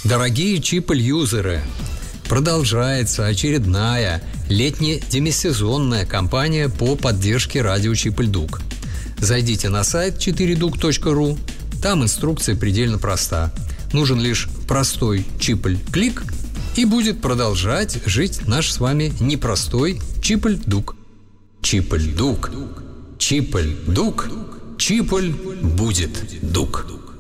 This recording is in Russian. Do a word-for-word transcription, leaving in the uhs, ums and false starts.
Дорогие Чиполь-юзеры, продолжается очередная летне-демисезонная кампания по поддержке радио Чиполь-Дук. Зайдите на сайт четыре дук точка ру, там инструкция предельно проста. Нужен лишь простой Чиполь-клик, и будет продолжать жить наш с вами непростой Чиполь-Дук. Чиполь-Дук, Чиполь-Дук, Чиполь будет Дук.